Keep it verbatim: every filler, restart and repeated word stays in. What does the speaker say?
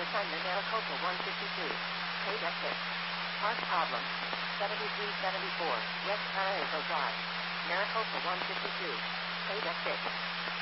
assignment Maricopa one fifty-two. Pay deck six. Park problem. seventy-three seventy-four, West Paraíso Drive. Maricopa one fifty-two. Pay deck six.